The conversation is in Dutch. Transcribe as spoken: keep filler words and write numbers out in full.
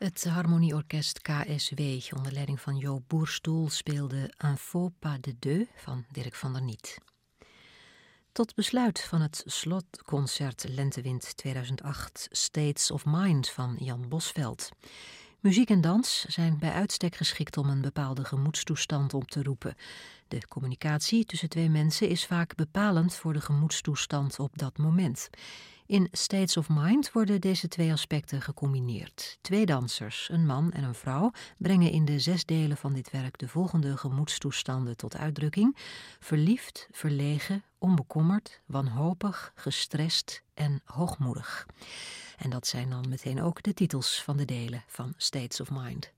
Het harmonieorkest K S W onder leiding van Jo Boerstoel speelde Un faux pas de deux van Dirk van der Niet. Tot besluit van het slotconcert Lentewind tweeduizend acht States of Mind van Jan Bosvelt. Muziek en dans zijn bij uitstek geschikt om een bepaalde gemoedstoestand op te roepen. De communicatie tussen twee mensen is vaak bepalend voor de gemoedstoestand op dat moment. In States of Mind worden deze twee aspecten gecombineerd. Twee dansers, een man en een vrouw, brengen in de zes delen van dit werk de volgende gemoedstoestanden tot uitdrukking: verliefd, verlegen, onbekommerd, wanhopig, gestrest en hoogmoedig. En dat zijn dan meteen ook de titels van de delen van States of Mind.